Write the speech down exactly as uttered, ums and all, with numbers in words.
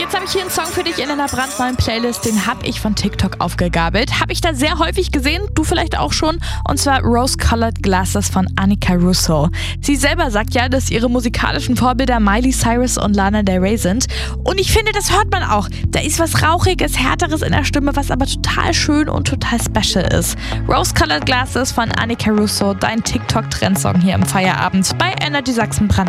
jetzt habe ich hier einen Song für dich in einer brandneuen Playlist. Den habe ich von TikTok aufgegabelt. Habe ich da sehr häufig gesehen, du vielleicht auch schon. Und zwar Rose-Colored Glasses von Annika Russo. Sie selber sagt ja, dass ihre musikalischen Vorbilder Miley Cyrus und Lana Del Rey sind. Und ich finde, das hört man auch. Da ist was Rauchiges, Härteres in der Stimme, was aber total schön und total special ist. Rose-Colored Glasses von Annika Russo, dein TikTok-Trendsong hier im Feierabend bei Energy Sachsen-Brand.